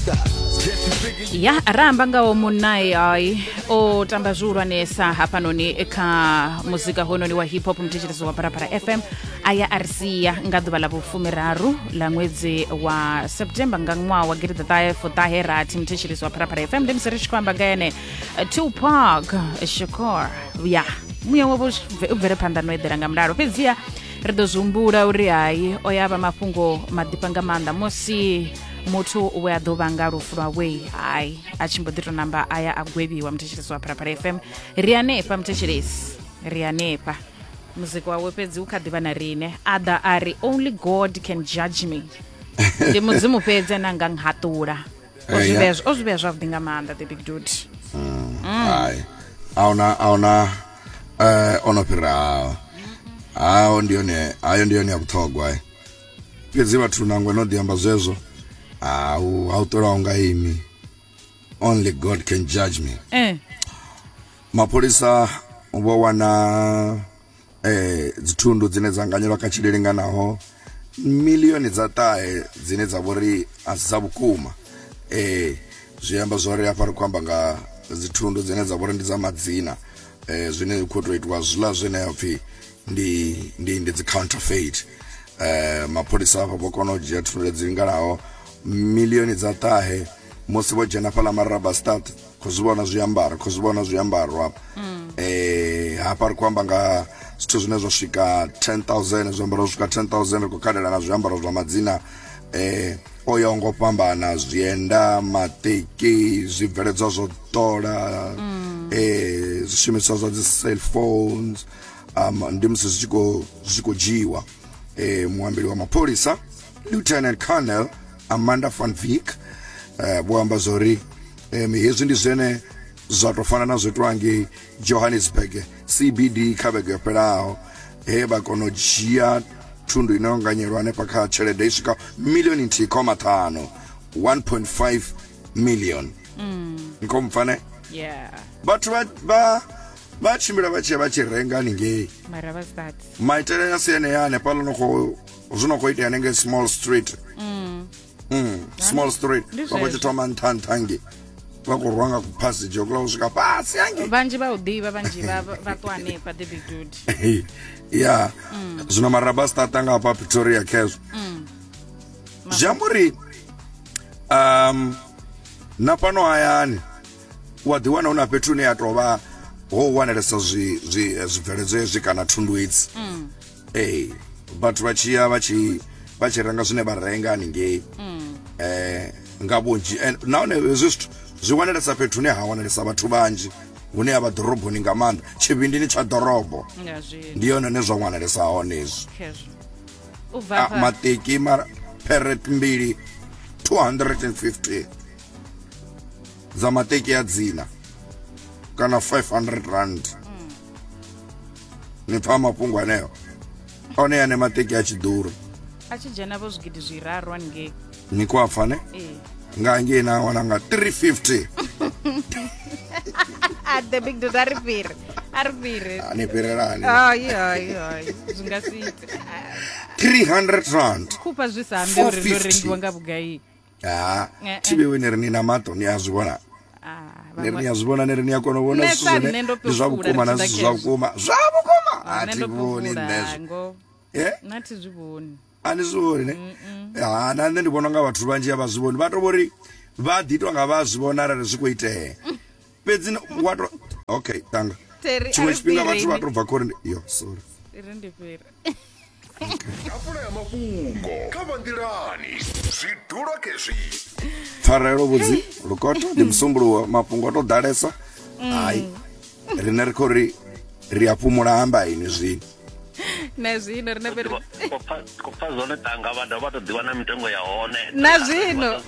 Ya ramba ngawo munai ai o tambazurwa nesa hapa noni eka muzika hononi wa hip hop mtichirizo wa Parapara FM aya arsia ngaduba la bufumiraru la mwezi wa September ngangwa wa girida tae fotahera mtichirizo wa Parapara FM ndimsirishi kwamba gane Tupac Shakur ya muya wabo uvere pandano edera ngamraro pezia ridozumbura uri ai oyaba mafungo madipanga manda mosi moto we adobanga rufura we ai achimbodiro namba aya agwebi wa mteshirisi wa Parapara FM rianepa mteshirisi rianepa muziki wawe pedzi ukadibana rine ada ari only God can judge me ndi muzimu pedzi nanga nghatura ozibezwa kudinga manda the big dude ai auna onopira ayo ndione yakutogwa pedzi vathu nangwe nodiamba zvezo autora unga imi only God can judge me mapolisa wana dzithundu dzine dzanganyelwa kachilelenganaho milioni dzatahe dzine dzavori azisabukuma zviamba zvori apari kwamba nga dzithundu dzine dzavori ndidza madzina zvine kutoitwa zvila zvine yapfi ndi dzi counterfeit mapolisa apa bokonojia thundu dzinganaho milioni dzatahe musi vojena pala maraba start kuzibona zviambaro hapari kwamba nga zwithu zvine zvosvika 10,000 zviambaro zvosvika 10,000 kukadela na zviambaro zva madzina oyongopambana zvienda mateki zvibveledzwa zvotora zvishumiswa zva dzi cell phones ndi musi zvichikojiwa muambiri wa mapolisa Lieutenant Colonel Amanda van Vick boamba zori hezwi ndi zvene zvatofana na zvotwangi Johannesburg CBD Kabege pelaho bakonojia thundu inonganyelwa nepaka chelede isika milioni 5 1.5 million nkomfane yeah but vachimbira vachirenga ninge marava start maitele yasiyene yane palo noko zvinokoita yanenge small street small street vakochitoma ntantangi vakurwanga kupassenger kula kusvika pasi yange vanji vaudiva vanji vatwanepa the big dude yeah zvino marabasta atanga apa Pretoria Cash jamburi napano ayani wadiwana una petune yatova wanelesa zvibveledzo ezvi kana thundu idzi but vachiranga zvine varenga ninge ngabonji naone zvithu zviwanelesa petune hawanelesa vathu vanji hune ava dhorobhoni ngamanda chivindini cha dhorobho ndiyona nezvawanelesa honezvi mateki peret mbili 250 za mateki ya dzina kana 500 rand nepama pungwa nayo one yane mateki achidhuru achijana vozvigidi zvirarwa nge nikwafa ne ngange na wananga 350 at the big dude aripire anepererani yeah zvingasita 300 rand kupa zvisambe uri ndorengiwa ngabugai tibe wenerini namato ni azvibona nerini yazvibona nerini yakona kuona zvabukoma nazvabukoma atiboni nezvo nati zviboni anizviboni ne nane ndibona nga vathu vanji avazviboni vatovori vadhitwa nga vazvibona rari zvikuite pedzi wato okay tanga chimwe chipinga vathu vatobva kore yo sorry irendepera apula ya mafungo kavandilani zvidhura kezvi pfarelo vudzi lukoto ndi msumbuluwa mafungo atodhalesa hayi rine rikori riyapumula amba ini zvino nazvino rinaperi kopazone tanga vanhu vatodiwana mitengo ya hone nazvino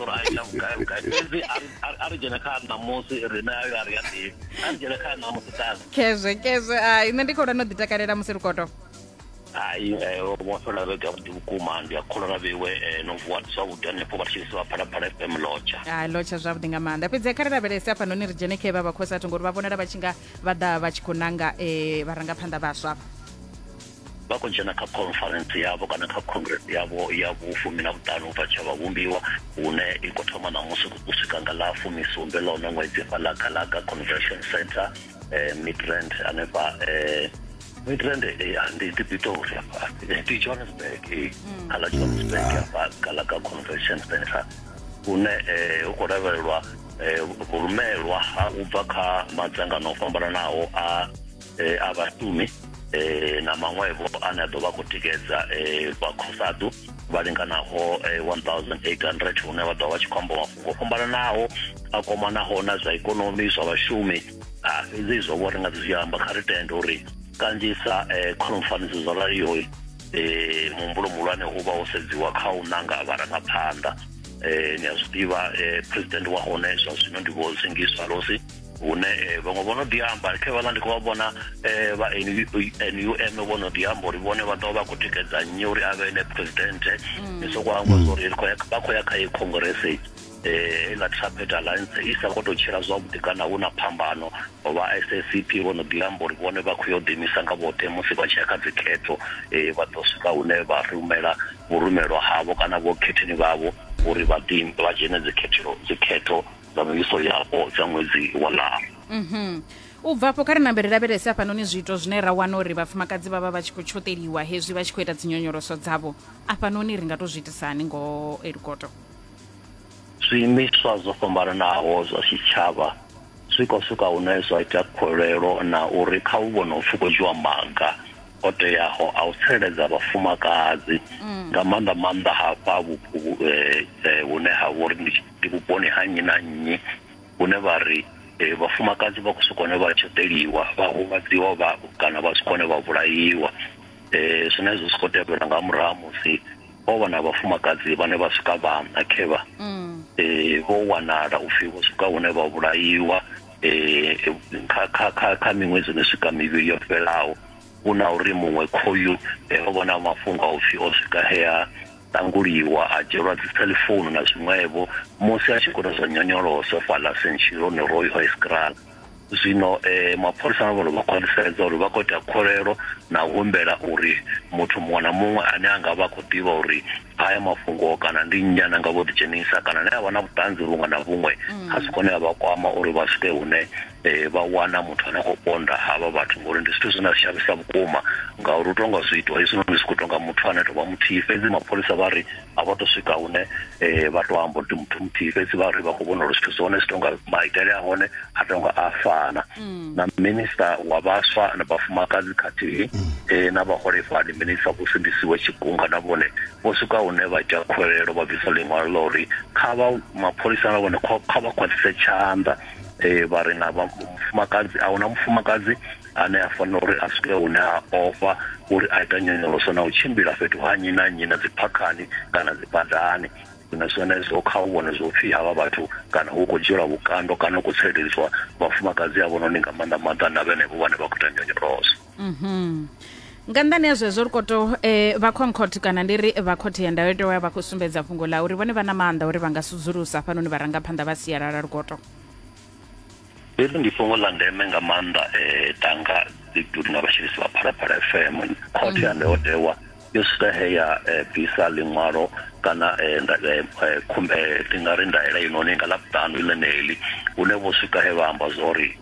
arijena kana musi rina ayo ariyati arijena kana musi tanga kezve ine ndikona nodhitakarira musi rukoto hayi mwasola vega kuti ukuma ndiyakholwa vewe novuwatiswa udanepo vachirisi va Parapara FM locha locha zvavudi ngamanda pedzi yakarira verese apa noni rijeneke vavakhosi ati ngori vavonera vachinga vada vachikonanga varangapanda vaswa vha khou dzhena kha conference yavho kana kha congress yavho ya vhufumi na vhuṱanu ubva tsha vha vhumbiwa hune i khou thoma ṋamusi u swika nga ḽa fumisumbe ḽone ṅwedzi fhaḽa Gallagher Convention Center Midrand hanefha Midrand ndi Pitori hafha ndi Johannesburg kha ḽa Johannesburg hafha Gallagher Convention Center hune u khou lavhelelwa rumelwa ha ubva kha madzangano o fhambananaho a vhashumi na maṅwevho ane a ḓo vha khou tikedza vha COSATU vha linganaho 1800 hune vha ḓo vha tshi khou amba mafhungo o fhambananaho a kwamanaho na zwa ikonomi zwa vhashumi fhedzi izwo vho ri nga zwi amba kha ri tende uri kanzhisa conference zwo raliho muhumbulo muhulwane u vha wo sedziwa kha u ṋanga vharangaphanḓa ni a zwi ḓivha president wa hone zwa zwino ndi vho Zingiswa Losi hune vhaṅwe vho no ḓi amba khe vhaḽa ndi khou vha vhona vha NUM vho no ḓi amba uri vhone vha ḓo vha khou tikedza nnyi uri a vhe ne president ni sokou amba uri vha khou ya kha congress la Trumpet Alliance i sa khou tou tshila zwavhuḓi kana hu na phambano vha SSCP vho no ḓi amba uri vhone vha khou ya u ḓiimisa nga vhoṱhe musi vha tshi ya kha dzikhetho vha ḓo swika hune vha rumela vhurumelwa havho kana vho khetheni vhavho uri vha dzhene dzikhetho dza mivhiso yapo dza ṅwedzi wa Ḽara. U bva afho kha ri nambe ri lavhelese hafhanoni zwiito zwine ra wana uri vhafumakadzi vha vha vha tshi khou tshoṱeliwa hezwi vha tshi khou ita dzinyonyoloso dzavho afhanoni ri nga to zwi itisani ngo Elikoto? Zwiimiswa zwo fhambananaho zwa tshitshavha zwi khou swika hune zwa ita khuwelelo na uri kha u vhona u pfhi khou dzhiwa maga o teaho a u tsireledza vhafumakadzi nga maanḓa hafha hune ha vha uri ndi vhuponi ha nnyi na nnyi hune vha ri vhafumakadzi vha khou swika hone vha tshoṱeliwa vha huvhadziwa kana vha swika hone vha vhulaiwa zwine zwi khou tevhela nga murahu musi ho vha na vhafumakadzi vhane vha swika vhana khevha vho wanala u pfhi vho swika hune vha vhulaiwa kha miṅwedzi no swika mivhili yo fhelaho una uri muṅwe khoyu o vhona mafhungo a u pfhi o swika hea ṱanguliwa a dzhielwa dzi telephone na zwiṅwevho musi a tshi khou ita zwa nyonyoloso fhaḽa Centurion Roy Hospital. Zwino mapholisa na vhone vha khwaṱhisedza uri vha khou ita kholelo na u humbela uri muthu muṅwe na muṅwe ane a nga vha khou ḓivha uri haya mafhungo kana ndi nnyi ane a nga vho ḓidzhenisa kana ne a vha na vhuṱanzi vhuṅwe na vhuṅwe a si kone a vha kwama uri vha swike hune vha wana muthu ane a khou ponda havha vhathu ngori ndi zwithu zwine a shavhisa vhukuma ngauri u tonga zwi itwa hezwi ndi si khou tonga muthu ane tovha muthihi fhedzi mapholisa vha ri a vha to swika hune vha to amba uri muthu muthihi fhedzi vha ri vha khou vhona uri zwithu zwone zwi tonga maitele a hone a tonga a fana na minista wa vhaswa na vhafumakadzi khathihi na vhaholefhali minista vho Sindisiwe Tshigunga na vhone vho swika hune vha ita khuwelelo vha bvisa liṅwalo ḽa uri kha vha mapholisa na vhone kha vha khwaṱhise tshanḓa vha ri na mufumakadzi a huna mufumakadzi ane a fanela uri a swike hune a ofha uri a ita nyonyoloso na u tshimbila fhethu ha nnyi na nnyi na dziphakhani kana dzi badani zwine zwenezwo kha u vhona zwo pfhi havha vhathu kana hu khou dzhielwa vhukando kana u khou tsireledzwa vhafumakadzi avhononi nga maanḓa na vhenevho vhane vha khou ita nyonyoloso. Nga nnḓani ya zwezwo Likoto vha Concord kana ndi ri vha khothe ya ndayotewa vha khou sumbedza fhungo ḽa uri vhone vha na maanḓa uri vha nga sudzulusa hafhanoni vharangaphanḓa vha sialala Likoto. Hezwi ndi fhungo ḽa ndeme nga maanḓa tanga uri na vhashirisi vha Phalaphala FM khothe ya ndayotewa yo swika he ya bvisa liṅwalo kana ndi nga ri ndaela inoni nga ḽavhuṱanu iḽeneḽi hune vho swika he vha amba zwori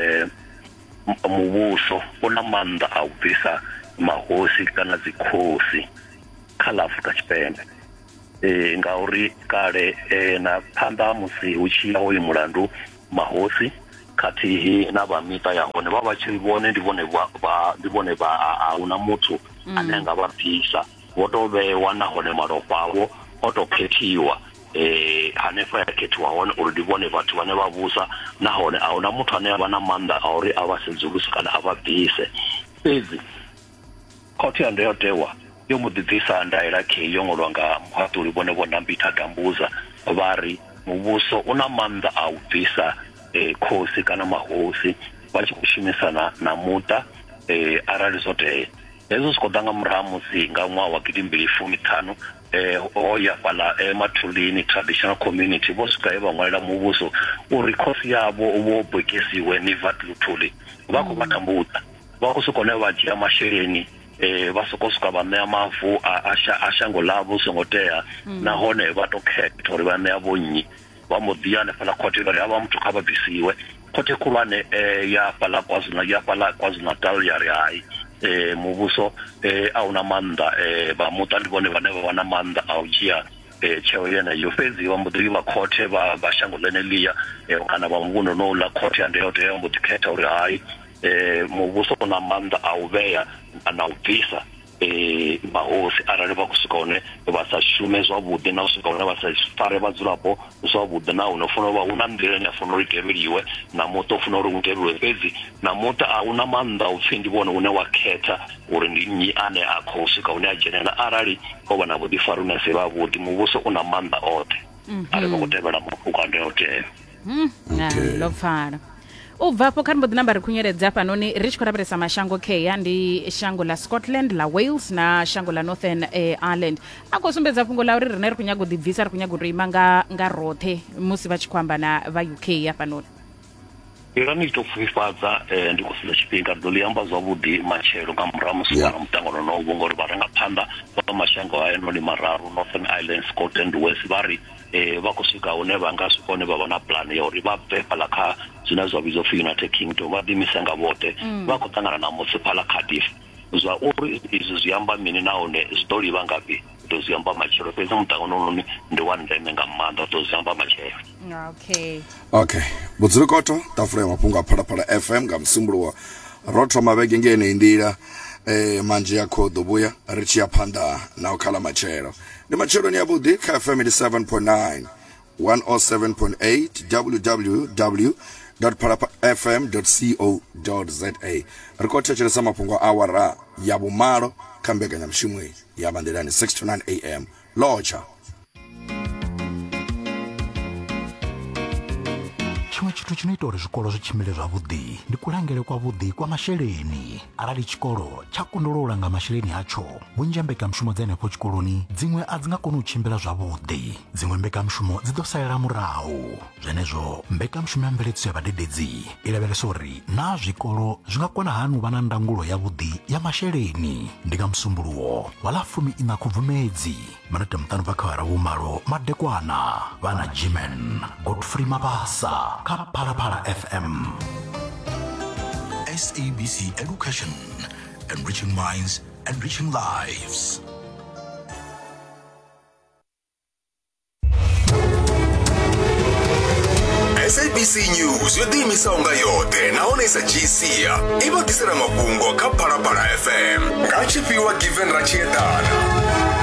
muvhuso u na maanḓa a u bvisa mahosi kana dzikhosi kha ḽa Afrika Tshipembe ngauri kale na phanḓa musi hu tshi ya hoyu mulandu mahosi khathihi na vha miṱa ya hone vha tshi vhone ndi vhone a huna muthu ane a nga vha bvisa vho to vhewa nahone malofha avho o to khethiwa hanefha ya khethiwa hone uri ndi vhone vhathu vhane vha vhusa nahone a huna muthu ane a vha na maanḓa a uri a vha sedzuluse kana a vha bvise fhedzi khothe ya ndayotewa yo mu ḓibvisa ndaela khe yo ṅwalwa nga muhaṱuli vhone vho Nambitha Dambuza vha ri muvhuso u na maanḓa a u bvisa khosi kana mahosi vha tshi khou shumisana na muṱa arali zwo tea hezwo zwi khou ḓa nga murahu musi nga ṅwaha wa 2015 o ya fhaḽa Mathulini Traditional Community vho swika he vha ṅwalela muvhuso uri khosi yavho vho bokisiwe ni vat Luthuli vha khou vha tambudza vha khou swika hone vha dzhia masheleni vasokosuka vha ṋea mavu a shango ḽavho songo tea nahone vha to khetha uri vha ṋea vho nnyi vha mbo ḓi ya hanefhaḽa khothe vha ri havha muthu kha vha bvisiwe khothe khulwane ya fhaḽa KwaZulu-Natal ya ri hai muvhuso a una maanḓa vha muṱa ndi vhone vhane vha vha na maanḓa a u dzhia tsheo yeneyo fhedzi vha mbo ḓi vha khothe vha shango ḽeneḽiya kana vha muvhuno no ḽa khothe ya ndayotewa vha mbo ḓi khetha uri hai muvhuso una maanḓa a u vhea na u bvisa mahosi arali vha kusuka hone vha sa shume zwavhuḓi na u swika hone vha sa fare vhadzulapo zwavhuḓi na hune funa vha una nḓila ine ya funa uri tevheliwe na muṱa u funa uri u tevheliwe fhedzi na muṱa a una maanḓa u pfhi ndi vhone une wa khetha uri ndi nnyi ane a khou swika hune a dzhenelela arali o vha na vhuḓifari une si vhavhuḓi muvhuso una maanḓa oṱhe arali vha khou tevhela mafhungo a ndayotewa lo pfala u bva afho kha ri mbo ḓi namba ri khunyeledza hafhanoni ri tshi khou lavhelesa mashango kheya ndi shango la Scotland la Wales na shango la Northern Ireland a khou sumbedza fhungo la uri rine ri khou nyaga u ḓibvisa ri khou nyaga u tou ima nga roṱhe musi vha tshi khou amba na vha UK hafhanoni irani to pfufhifhadza ndi khou sedza tshifhinga ndo ḽi amba zwavhuḓi matshelo nga murahu musi vha muṱangano no vho ngori vharangaphanḓa vha mashango hayanoni mararu Northern Ireland Scotland Wales vha ri vha khou swika hune vha nga swika hone vha vha na plan ya uri vha bve fhaḽa kha zwine zwa vhidzwa upfi United Kingdom vha ḓimise nga vhoṱhe vha khou ṱangana na musi phala Cardiff zwa uri izwi zwi amba mini nahone zwi ḓo livha ngafhi ḓo zwi amba matshelo fhedzi muṱanganoni ndi wa ndeme nga maanḓa ḓo zwi amba matshelo okay Budzikoto tafula ya mafhungo a Phalaphala FM nga msumbuluwa ro thoma vhege ngene ndila manje yakho ḓo vhuya ri tshi ya phanḓa na u khala matshelo ndi matshelo ni yavhuḓi kha FM 7.9 107.8 www.phalaphalafm.co.za ri khou thetshelesa mafhungo a awara ya vhumalo kha mbekanyamushumo ya Mandelani 6 to 9 am lotsha chimwe chithu chinoita uri zwikolo zwi tshimbile zwavhuḓi ndi kulangele kwavhuḓi kwa masheleni arali tshikolo tsha kondolola nga masheleni atsho vhunzhi ha mbekanyamushumo dza henefho tshikoloni dziṅwe a dzi nga koni u tshimbila zwavhuḓi dziṅwe mbekanyamushumo dzi ḓo salela murahu zwenezwo mbekanyamushumo ya mveledziso ya vhadededzi i lavhelesa uri na zwikolo zwi nga kona hani u vha na ndangulo yavhuḓi ya masheleni ndi nga msumbuluwo wa ḽa 14 Khubvumedzi manete muṱanu bva kha vhumalo madekwana vhana Jimen Godfrey Mabasa kha Phalaphala FM. SABC Education, enriching minds, enriching lives. SABC News yo ḓiimisa unga yoṱhe nahone isa dzhiisia i vha ḓisela mafhungo kha Phalaphala FM nga tshifhiwa Given Rachiedana.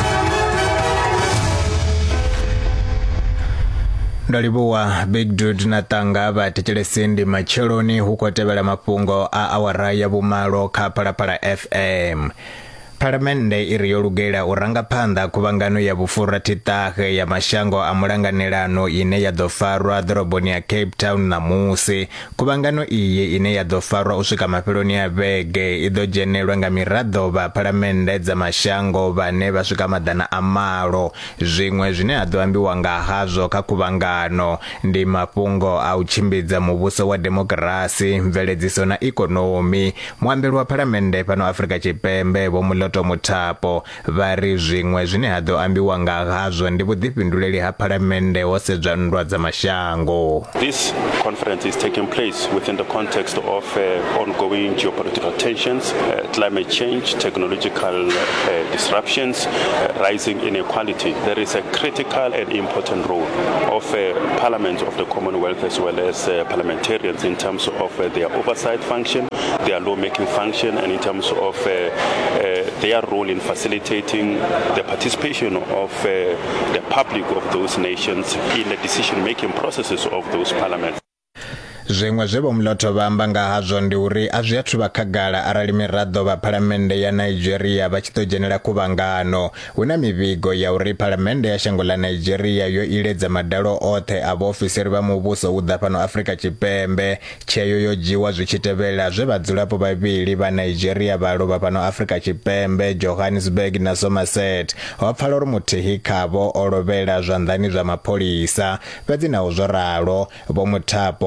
Ndalivhuwa Big Dude na Tanga vha thetshelesi ndi matsheloni hu khou tevhela mafhungo a awara ya vhumalo kha Phalaphala FM. Phalamennde i ri yo lugela u ranga phanḓa khuvhangano ya vhufurathitahe ya mashango a mulanganelano ine ya ḓo farwa ḓoroboni ya Cape Town ṋamusi. Khuvhangano iyi ine ya ḓo farwa u swika mafheloni a vhege i ḓo dzhenelwa nga miraḓo vha phalamennde dza mashango vhane vha swika maḓana a malo. Zwiṅwe zwine ha ḓo ambiwa nga hazwo kha khuvhangano ndi mafhungo a u tshimbidza muvhuso wa demokirasi, mveledziso na ikonomi. Muambeli wa phalamennde fhano Afrika Tshipembe Vho Moloto Muthapo vha ri zwiṅwe zwine ha ḓo ambiwa nga hazwo ndi vhuḓifhinduleli ha phalamennde ho sedzwa nndwa dza mashango. This conference is taking place within the context of ongoing geopolitical tensions, climate change, technological disruptions, rising inequality. There is a critical and important role of parliaments of the Commonwealth as well as parliamentarians in terms of their oversight function, their lawmaking function, and in terms of their role in facilitating the participation of the public of those nations in the decision-making processes of those parliaments. Zwiṅwe zwe Vho Moloto vha amba nga hazwo ndi uri a zwi athu vha khagala arali miraḓo vha phalamennde ya Nigeria vha tshi ḓo dzhenela khuvhangano. Hu na mivhigo ya uri phalamennde ya shango ḽa Nigeria yo iledza madalo oṱhe a vhaofisiri vha muvhuso u ḓa fhano Afrika Tshipembe. Tsheo yo dzhiwa zwi tshi tevhela zwe vhadzulapo vhavhili vha Nigeria vha lovha fhano Afrika Tshipembe, Johannesburg na Somerset. Ho pfala uri muthihi khavho o lovhela zwanḓani zwa mapholisa. Fhedzi naho zwo ralo Vho Muthapo vha ri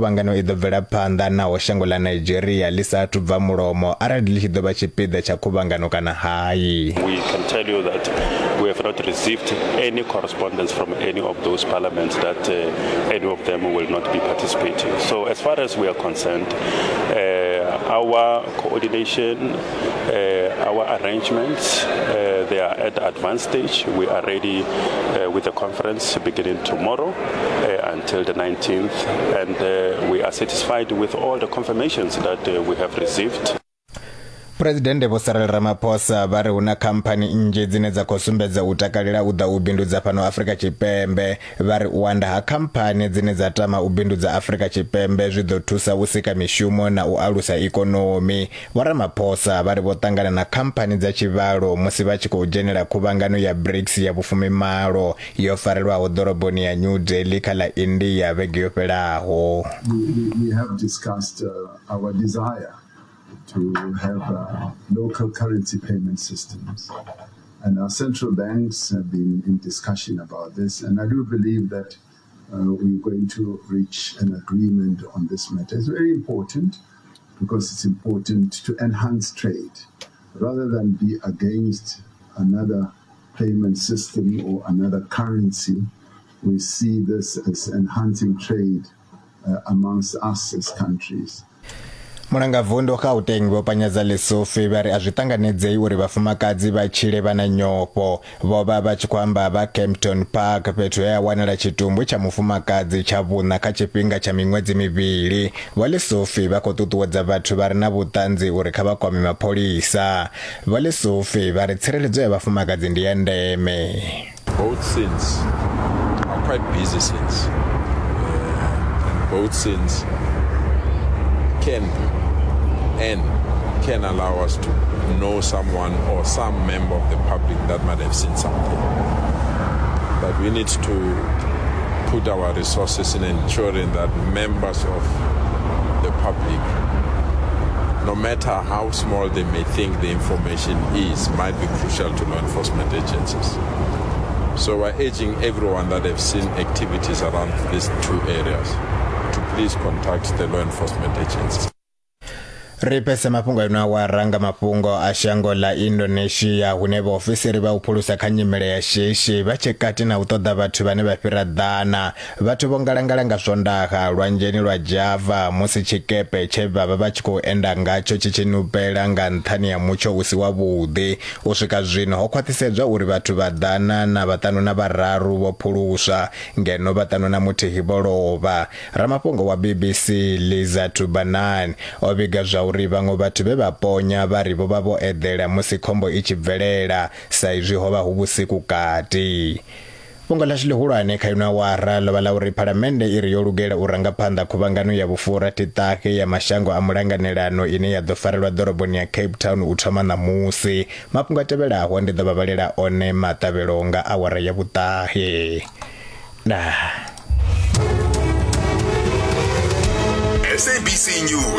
khuvhangano i ḓo bvela phanḓa naho shango ḽa Nigeria ḽi sa athu bva mulomo arali ḽi tshi ḓo vha tshipiḓa tsha khuvhangano kana hayi. We can tell you that we have not received any correspondence from any of those parliaments that any of them will not be participating. So as far as we are concerned, our coordination, our arrangements, they are at the advanced stage. We are ready with the conference beginning tomorrow until the 19th, and we are satisfied with all the confirmations that we have received. President Vho Cyril Ramaphosa vha ri huna khamphani nnzhi dzine dza khou sumbedza u takalela u ḓa u bindudza fhano Afrika Tshipembe. Vha ri u wanda ha khamphani dzine dza tama u bindudza Afrika Tshipembe zwi ḓo thusa u sika mishumo na u alusa ikonomi. Vho Ramaphosa vha ri vho ṱangana na khamphani dza tshivhalo musi vha tshi khou dzhenela khuvhangano ya BRICS ya vhufumimalo yo farelwaho ḓoroboni ya New Delhi kha ḽa India vhege yo fhelaho. We have discussed our desire to have local currency payment systems. And our central banks have been in discussion about this. And I do believe that we're going to reach an agreement on this matter. It's very important because it's important to enhance trade. Rather than be against another payment system or another currency, we see this as enhancing trade amongst us as countries. Mulangavundu Gauteng vho Panyaza Lesufi vha ri a zwi ṱanganedzei uri vhafumakadzi vha tshile vha na nyofho. Vho vha vha tshi khou amba vha Kempton Park fhethu he a wanala tshitumbu tsha mufumakadzi tsha vhuṋa kha tshifhinga tsha miṅwedzi mivhili. Vho Lesufi vha khou ṱuṱuwedza vhathu vha re na vhuṱanzi uri kha vha kwame mapholisa. Vho Lesufi vha ri tsireledzo ya vhafumakadzi ndi ya ndeme. Both sins are quite busy sins. And both sins can allow us to know someone or some member of the public that might have seen something. But we need to put our resources in ensuring that members of the public, no matter how small they may think the information is, might be crucial to law enforcement agencies. So we're urging everyone that have seen activities around these two areas to please contact the law enforcement agencies. Ripesa mafhungo ino wa ranga mafhungo a shango la Indonesia hune vhaofisiri vha u phulusa kha nyimele ya shishi vha tshe kati na u ṱoḓa vhathu vhane vha fhira ḓana. Vhathu vho ngalangala nga swondaha lwanzheni lwa Java musi tshikepe tshe vha vha tshi khou enda ngatsho tshi tshi nupela nga nṱhani ya mutsho u si wavhuḓi. U swika zwino ho khwaṱhisedzwa uri vhathu vha ḓana na vhaṱanu na vhararu vho phuluswa ngeno vhaṱanu na muthihi vho lovha. Ramafhungo wa BBC Liza Tubanan o vhiga zwa uri vhaṅwe vhathu vhe vha ponya vha ri vho vha vho eḓela musi khombo i tshi bvelela sa izwi ho vha hu vhusiku kati. Fhungo ḽashu ḽihulwane kha ino awara ḽo vha ḽa uri phalamennde i ri yo lugela u ranga phanḓa khuvhangano ya vhufurathitahe ya mashango a mulanganelano ine ya ḓo farelwa ḓoroboni ya Cape Town u thoma ṋamusi. Mafhungo a tevhelaho ndi ḓo vha vhalela one maṱavhelo nga awara ya vhuṱahe. SABC News.